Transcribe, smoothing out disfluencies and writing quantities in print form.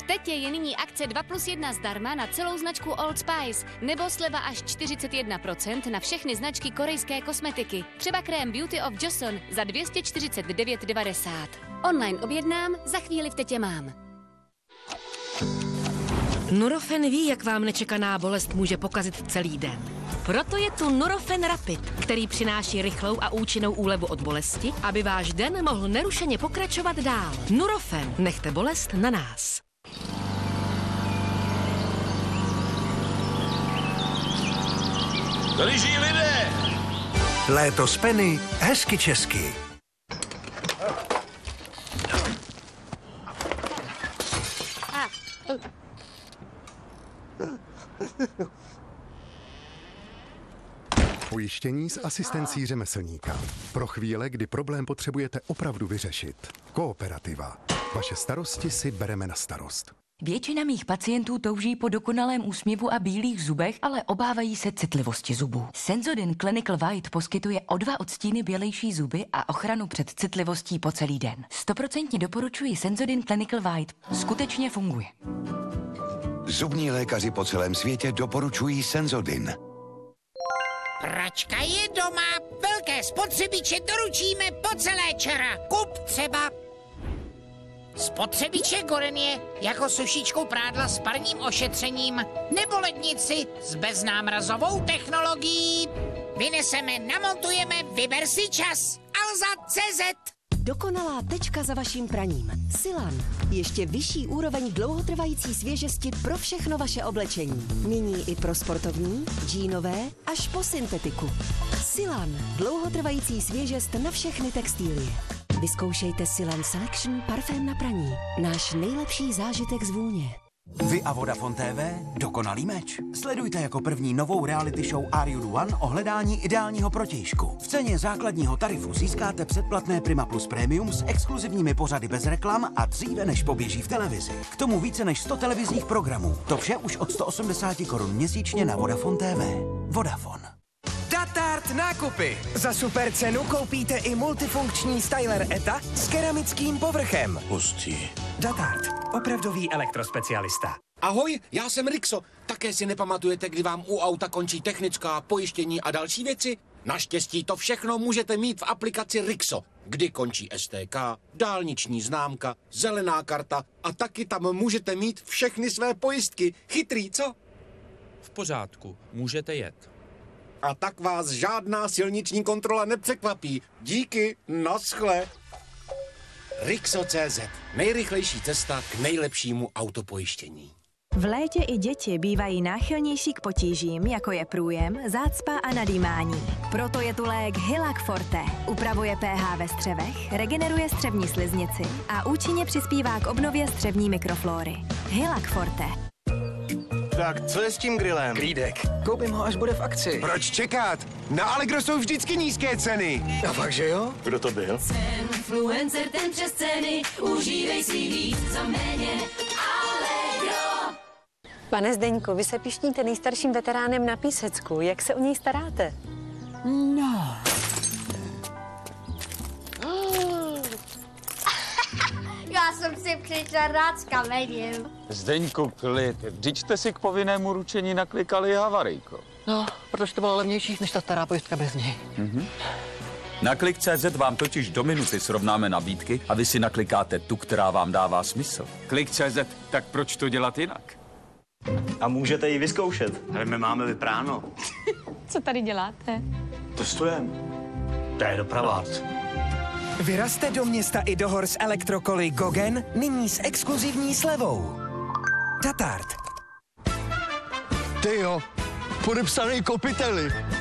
V Tetě je nyní akce 2+1 zdarma na celou značku Old Spice, nebo sleva až 41% na všechny značky korejské kosmetiky. Třeba krém Beauty of Joseon za 249,90. Online objednám, za chvíli v Tetě mám. Nurofen ví, jak vám nečekaná bolest může pokazit celý den. Proto je tu Nurofen Rapid, který přináší rychlou a účinnou úlevu od bolesti, aby váš den mohl nerušeně pokračovat dál. Nurofen, nechte bolest na nás. Tady žijí lidé! Léto z Penny, hezky česky. Pojištění s asistencí řemeslníka. Pro chvíle, kdy problém potřebujete opravdu vyřešit. Kooperativa. Vaše starosti si bereme na starost. Většina mých pacientů touží po dokonalém úsměvu a bílých zubech, ale obávají se citlivosti zubů. Sensodyne Clinical White poskytuje o 2 odstíny bělejší zuby a ochranu před citlivostí po celý den. 100% doporučuji Sensodyne Clinical White. Skutečně funguje. Zubní lékaři po celém světě doporučují Sensodyne. Pračka je doma, velké spotřebiče doručíme po celé ČR. Kup třeba spotřebiče Gorenie jako sušičku prádla s parním ošetřením nebo lednici s beznámrazovou technologií. Vyneseme, namontujeme, vyber si čas. Alza.cz. Dokonalá tečka za vaším praním. Silan. Ještě vyšší úroveň dlouhotrvající svěžesti pro všechno vaše oblečení. Nyní i pro sportovní, džínové až po syntetiku. Silan. Dlouhotrvající svěžest na všechny textilie. Vyzkoušejte Silan Selection parfém na praní. Náš nejlepší zážitek z vůně. Vy a Vodafone TV? Dokonalý meč. Sledujte jako první novou reality show Are You the One o hledání ideálního protějšku. V ceně základního tarifu získáte předplatné Prima Plus Premium s exkluzivními pořady bez reklam a dříve než poběží v televizi. K tomu více než 100 televizních programů. To vše už od 180 Kč měsíčně na Vodafone TV. Vodafone. Datart nákupy. Za super cenu koupíte i multifunkční styler ETA s keramickým povrchem. Hustý. Datart. Opravdový elektrospecialista. Ahoj, já jsem Rixo. Také si nepamatujete, kdy vám u auta končí technická, pojištění a další věci? Naštěstí to všechno můžete mít v aplikaci Rixo, kdy končí STK, dálniční známka, zelená karta a taky tam můžete mít všechny své pojistky. Chytrý, co? V pořádku, můžete jet. A tak vás žádná silniční kontrola nepřekvapí. Díky, naschle. Rixo.cz. Nejrychlejší cesta k nejlepšímu autopojištění. V létě i děti bývají náchylnější k potížím, jako je průjem, zácpa a nadýmání. Proto je tu lék Hylac Forte. Upravuje pH ve střevech, regeneruje střevní sliznici a účinně přispívá k obnově střevní mikroflóry. Hylac Forte. Tak, co je s tím grillem? Klídek. Koupím ho, až bude v akci. Proč čekat? Na Allegro jsou vždycky nízké ceny. A fakt, že jo? Kdo to byl? Influencer ten přes ceny, užívej si víc za méně. Allegro. Pane Zdeňku, vy se pišníte nejstarším veteránem na Písecku. Jak se o něj staráte? No. Já jsem si přišla rád s kamením. Zdeňku, klid. Vždyť jste si k povinnému ručení naklikali havarijko. No, protože to bylo levnější než ta stará pojistka bez něj. Na Klik.cz vám totiž do minuty srovnáme nabídky a vy si naklikáte tu, která vám dává smysl. Klik.cz, tak proč to dělat jinak? A můžete ji vyzkoušet. Ale my máme vypráno. Co tady děláte? Testujeme. To je doprava. Vyrazte do města i do hor s elektrokoly Gogen, nyní s exkluzivní slevou. Datart. Ty jo, podepsaný kopiteli.